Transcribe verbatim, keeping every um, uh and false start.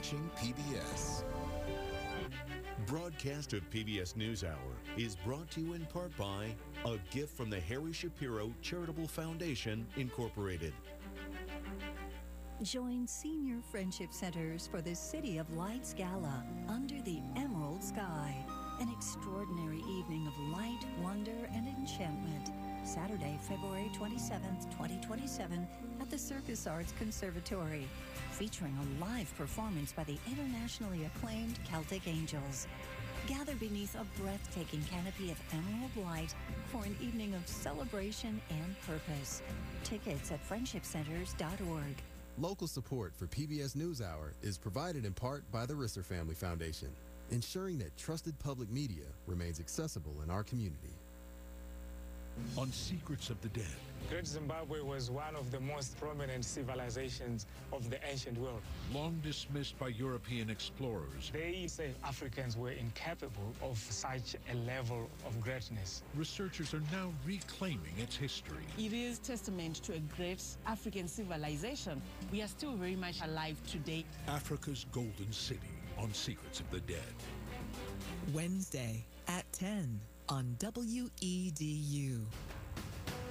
watching P B S. Broadcast of P B S NewsHour is brought to you in part by a gift from the Harry Shapiro Charitable Foundation, Incorporated. Join Senior Friendship Centers for the City of Lights Gala under the Emerald Sky. An extraordinary evening of light, wonder, and enchantment. Saturday, February twenty-seventh, twenty twenty-seven at the Circus Arts Conservatory, featuring a live performance by the internationally acclaimed Celtic Angels. Gather beneath a breathtaking canopy of emerald light for an evening of celebration and purpose. Tickets at friendship centers dot org. Local support for P B S NewsHour is provided in part by the Risser Family Foundation, ensuring that trusted public media remains accessible in our community. On Secrets of the Dead. Great Zimbabwe was one of the most prominent civilizations of the ancient world. Long dismissed by European explorers. They say Africans were incapable of such a level of greatness. Researchers are now reclaiming its history. It is testament to a great African civilization. We are still very much alive today. Africa's Golden City on Secrets of the Dead. Wednesday at ten on W E D U.